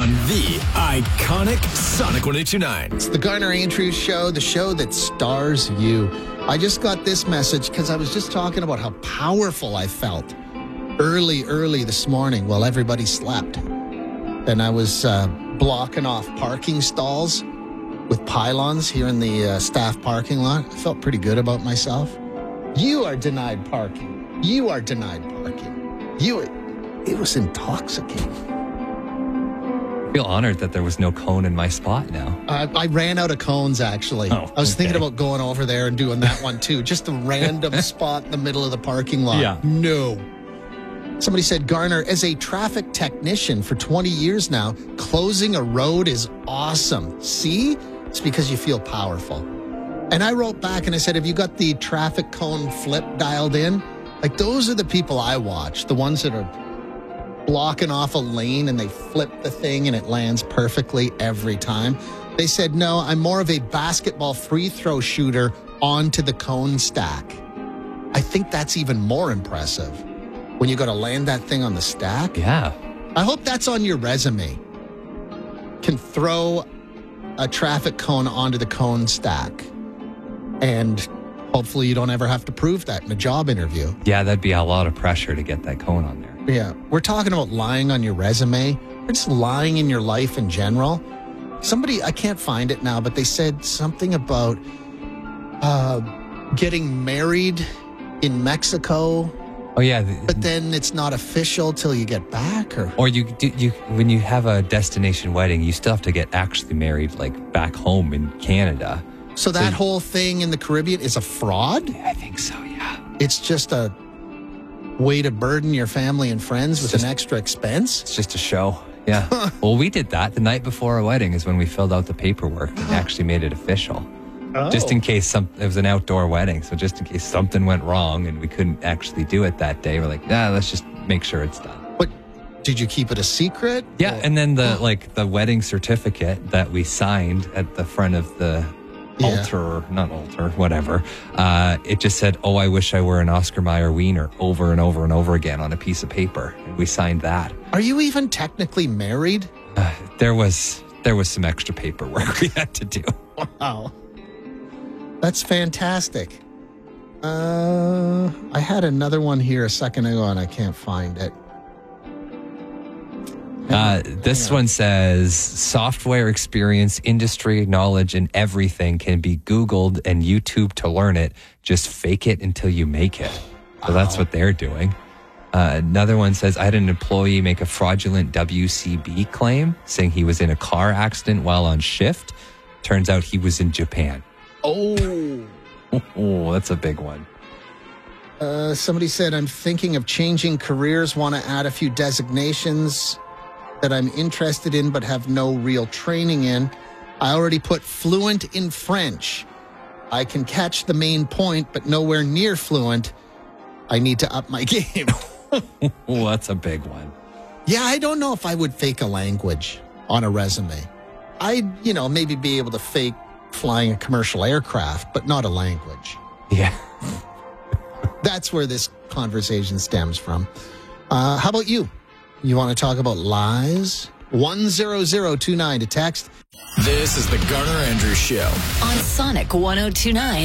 on the iconic Sonic 102.9. It's the Garner Andrews Show, the show that stars you. I just got this message because I was just talking about how powerful I felt early this morning while everybody slept. And I was blocking off parking stalls with pylons here in the staff parking lot. I felt pretty good about myself. You are denied parking. You are denied parking. It was intoxicating. I feel honored that there was no cone in my spot now. I ran out of cones, actually. I was thinking about going over there and doing that one, too. Just a random spot in the middle of the parking lot. Yeah. No. Somebody said, Garner, as a traffic technician for 20 years now, closing a road is awesome. See? It's because you feel powerful. And I wrote back and I said, have you got the traffic cone flip dialed in? Like, those are the people I watch, the ones that are blocking off a lane and they flip the thing and it lands perfectly every time. They said, no, I'm more of a basketball free throw shooter onto the cone stack. I think that's even more impressive when you got to land that thing on the stack. Yeah. I hope that's on your resume. Can throw a traffic cone onto the cone stack. And hopefully you don't ever have to prove that in a job interview. Yeah, that'd be a lot of pressure to get that cone on there. Yeah, we're talking about lying on your resume. Or just lying in your life in general. Somebody, I can't find it now, but they said something about getting married in Mexico. Oh, yeah. But then it's not official till you get back? Or you when you have a destination wedding, you still have to get actually married, like, back home in Canada. So that whole thing in the Caribbean is a fraud? I think so, yeah. It's just a way to burden your family and friends with an extra expense? It's just a show. Yeah. Well, we did that the night before our wedding is when we filled out the paperwork and actually made it official. Oh. Just in case it was an outdoor wedding. So just in case something went wrong and we couldn't actually do it that day, we're like, let's just make sure it's done. But did you keep it a secret? Yeah. And then the wedding certificate that we signed at the front of the whatever. It just said, "Oh, I wish I were an Oscar Mayer wiener," over and over and over again on a piece of paper, and we signed that. Are you even technically married? There was some extra paperwork we had to do. Wow, that's fantastic. I had another one here a second ago, and I can't find it. This one says software experience, industry knowledge, and everything can be Googled and YouTube to learn it. Just fake it until you make it. So that's what they're doing. Another one says I had an employee make a fraudulent WCB claim saying he was in a car accident while on shift. Turns out he was in Japan. Oh, that's a big one. Somebody said, I'm thinking of changing careers, want to add a few designations that I'm interested in but have no real training in. I already put fluent in French. I can catch the main point, but nowhere near fluent. I need to up my game. That's a big one. Yeah, I don't know if I would fake a language on a resume. I'd, maybe be able to fake flying a commercial aircraft, but not a language. Yeah. That's where this conversation stems from. How about you? You want to talk about lies? 10029 to text. This is the Garner Andrews Show on Sonic 102.9.